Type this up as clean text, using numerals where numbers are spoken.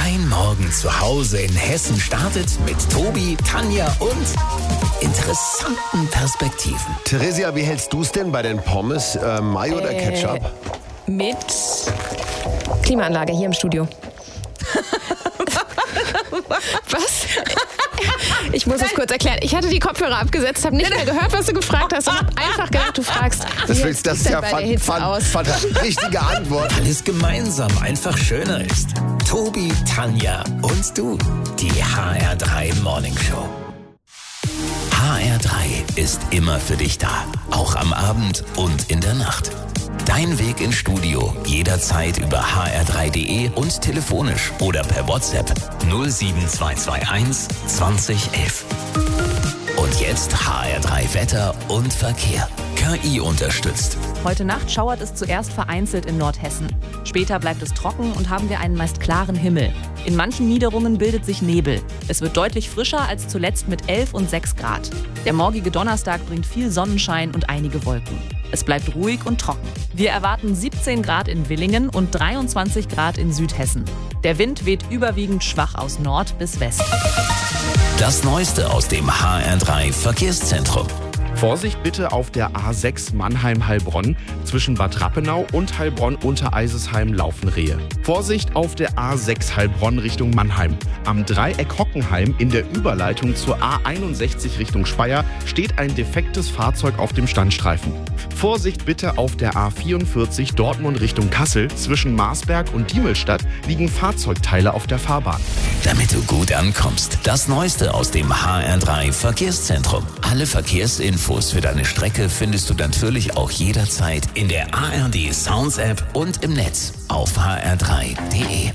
Dein Morgen zu Hause in Hessen startet mit Tobi, Tanja und interessanten Perspektiven. Theresia, wie hältst du es denn bei den Pommes? Mayo oder Ketchup? Mit Klimaanlage hier im Studio. Was? Ich muss es kurz erklären. Ich hatte die Kopfhörer abgesetzt, habe nicht mehr gehört, was du gefragt hast und habe einfach gedacht, du fragst. Das ist ja richtige Antwort. Alles gemeinsam einfach schöner ist. Tobi, Tanja und du. Die HR3 Morning Show. HR3 ist immer für dich da. Auch am Abend und in der Nacht. Dein Weg ins Studio jederzeit über hr3.de und telefonisch oder per WhatsApp 07221 2011. Und jetzt HR3 Wetter und Verkehr. KI unterstützt. Heute Nacht schauert es zuerst vereinzelt in Nordhessen. Später bleibt es trocken und haben wir einen meist klaren Himmel. In manchen Niederungen bildet sich Nebel. Es wird deutlich frischer als zuletzt mit 11 und 6 Grad. Der morgige Donnerstag bringt viel Sonnenschein und einige Wolken. Es bleibt ruhig und trocken. Wir erwarten 17 Grad in Villingen und 23 Grad in Südhessen. Der Wind weht überwiegend schwach aus Nord bis West. Das Neueste aus dem HR3 Verkehrszentrum. Vorsicht bitte auf der A6 Mannheim-Heilbronn. Zwischen Bad Rappenau und Heilbronn-Untereisesheim laufen Rehe. Vorsicht auf der A6 Heilbronn Richtung Mannheim. Am Dreieck Hockenheim in der Überleitung zur A61 Richtung Speyer steht ein defektes Fahrzeug auf dem Standstreifen. Vorsicht bitte auf der A44 Dortmund Richtung Kassel. Zwischen Marsberg und Diemelstadt liegen Fahrzeugteile auf der Fahrbahn. Damit du gut ankommst, das Neueste aus dem HR3 Verkehrszentrum. Alle Verkehrsinfos für deine Strecke findest du natürlich auch jederzeit in der ARD Sounds App und im Netz auf hr3.de.